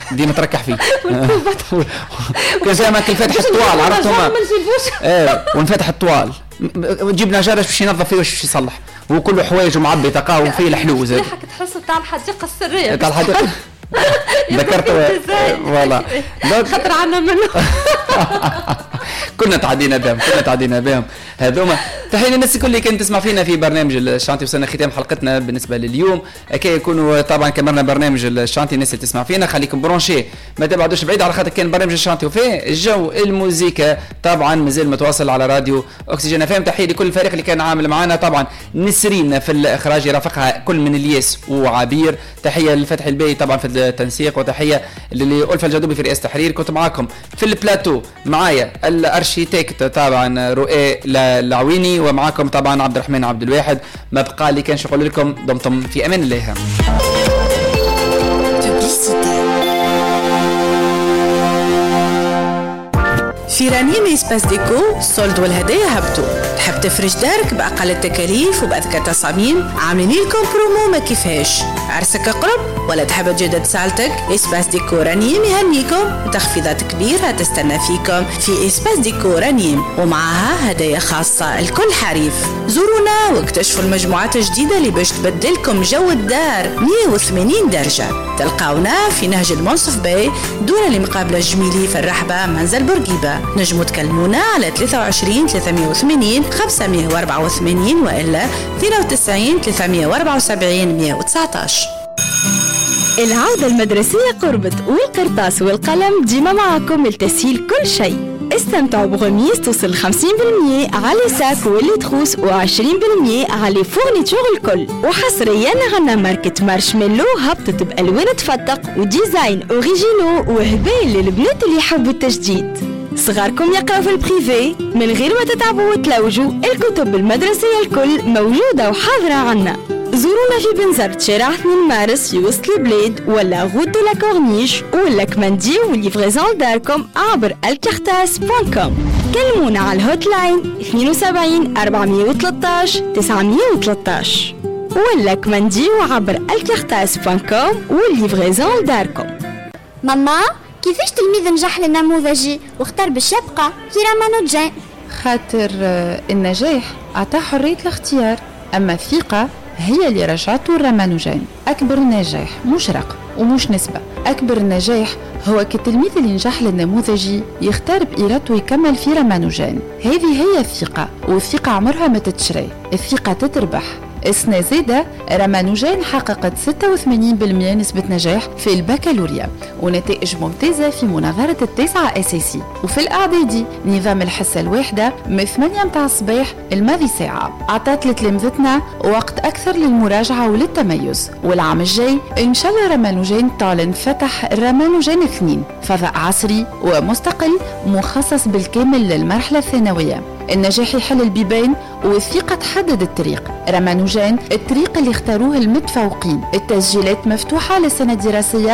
ديما تركح فيه. كان زي ما كل فتح الطوال عرفتهم. ونفتح الطوال جبنا جارش باش ينظف فيه واش يصلح وكله حوايج معبي تقاوم فيه الحلو زاد. تحس بتاع الحديقه السريه بتاع الحديقه. ذكرت والله خطر عنا منه. كنا تعدينا بهم هذوما. تحية للناس الكل اللي كانت تسمع فينا في برنامج الشانتي. وصلنا ختام حلقتنا بالنسبه لليوم. كي يكونوا طبعا كملنا برنامج الشانتي. الناس اللي تسمع فينا خليكم برونشي ما تبعدوش بعيد على خاطر كان برنامج الشانتي وفيه الجو الموسيقى طبعا مازال متواصل على راديو أكسجين FM. تحية لكل الفريق اللي كان عامل معنا طبعا نسرين في الاخراج يرافقها كل من الياس وعبير. تحية لفتح الباي طبعا في التنسيق وتحية لألفة الجدوبي في رئاسة التحرير. كنت معاكم في البلاتو معايا الارشيتكت طبعا رؤى العويني ومعاكم طبعا عبد الرحمن عبد الواحد. ما بقى لي كان نقول لكم دمتم في امان الله. في رنيم إسباس ديكو الصولد والهدايا هبطوا. تحب تفرش دارك بأقل التكاليف وبأذكى تصاميم؟ عاملين لكم برومو ما كيفاش. عرسك قرب ولا تحب تجدد سالتك؟ إسباس ديكو رنيم يهنيكم بتخفيضات كبيرة تستنى فيكم في إسباس ديكو رنيم ومعها هدايا خاصة الكل حريف. زورونا واكتشفوا المجموعات الجديدة اللي باش تبدلكم جو الدار 180 درجة. تلقاونا في نهج المنصف باي دون اللي مقابلة الجميلي في الرحبة منزل بورقيبة. نجموا تكلمونا على 23 380 584 وإلا 92 374 119. العودة المدرسية قربت والقرطاس والقلم ديما معكم لتسهيل كل شيء. استمتعوا بغميس توصل 50% على ساك واللي تخوص و20% على فورنيتور الكل. وحصريا عنا ماركة مارشميلو هبطت بألوان تفتق وديزاين أوريجينو وهدايا للبنات اللي يحبوا التجديد. صغاركم يقرأوا في البريفي من غير ما تتعبوا وتلوجوا. الكتب المدرسية الكل موجودة وحاضرة عنا. زورونا في بنزرت شارع 2 مارس في وسط البلاد ولا غود دو لا كورنيش ولا كمانديو وليفريزون داركم عبر الكارتاس.com. كلمونا على الهوت لاين 72 413 913 ولا كمانديو عبر الكارتاس.com وليفريزون داركم. ماما كيفاش تلميذ نجح للنموذجي واختار باش يبقى في رامانوجان؟ خاطر النجاح عطاه حرية الاختيار، أما الثقة هي اللي رجعته الرامانوجان. أكبر نجاح مش رقم ومش نسبة. أكبر النجاح هو كالتلميذ اللي نجح للنموذجي يختار بإرادته يكمل في رامانوجان. هذه هي الثقة، والثقة عمرها ما تتشري، الثقة تتربح. السنة زادة رامانوجان حققت 86% نسبة نجاح في البكالوريا ونتائج ممتازة في مناظرة التاسعة أساسي. وفي الإعدادي نظام الحصة الواحدة من 8 متاع الصباح الماضي ساعة عطات لتلامذتنا وقت أكثر للمراجعة وللتميز. والعام الجاي إن شاء الله رامانوجان تعلن فتح رامانوجان 2 فضاء عصري ومستقل مخصص بالكامل للمرحلة الثانوية. النجاح يحل البيبان والثقة تحدد الطريق. رامانوجان الطريق اللي اختاروه المتفوقين. التسجيلات مفتوحة للسنة الدراسية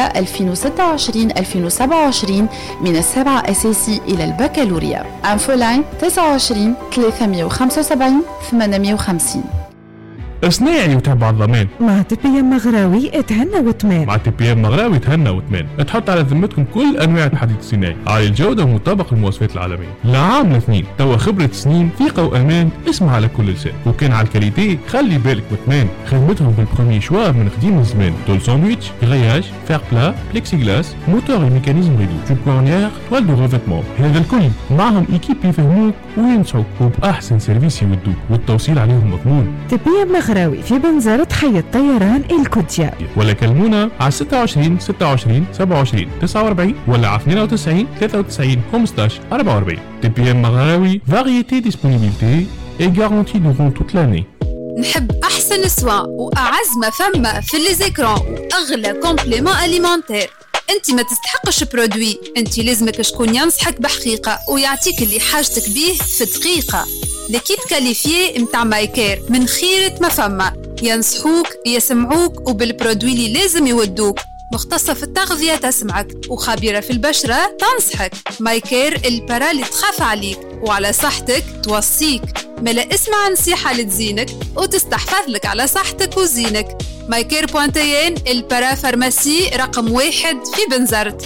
2026-2027 من السابعة أساسي إلى البكالوريا. أنفولاين 29 375 850. صناعي وتابع الضمان مع تبيام مغراوي اتهنى وتمان. مع تبيام مغراوي تهنى وتمان. تحط على ذمتكم كل انواع الحديد الصناعي عالي الجوده ومطابق للمواصفات العالميه. لعام الاثنين توا خبره سنين ثقه وامان اسمها على كل لسان. وكان على الكاليتي خلي بالك وتمان. خدمتهم بالبرومي شوا من قديم الزمان. طول ساندويتش غياج فير بلا بليكسي غلاس موتور الميكانيزم ريدو جوب كورنيير توال دو ريفيتمون. هذا الكل معهم ايكيب يفهموك وينصحوك وباحسن سيرفيس يودوك والتوصيل عليهم مضمون. تبيام مغراوي في بنزرة حي الطيران الكوتيا. ولا كلمونا على 26 26 27 49 ولا على 92 93 15 44. TPM مغراوي فاريتي ديسبونيبيليتي et garantie durant toute l'année. نحب أحسن سوا وأعز ما فما في ليزيكرون وأغلى كومبليمون أليمونتير. انت ما تستحقش برودوي، انت لازمك شكون ينصحك بحقيقة ويعطيك اللي حاجتك بيه في دقيقة. لكيب كاليفيي متاع مايكير من خيرة ما فما، ينصحوك يسمعوك وبالبرودوي اللي لازم يودوك. مختصة في التغذية تسمعك وخبيرة في البشرة تنصحك. مايكير البرا اللي تخاف عليك وعلى صحتك توصيك. ملا اسمع نصيحة لتزينك وتستحفظ لك على صحتك وزينك. مايكير بوانتين البرا فارماسي رقم 1 في بنزرت.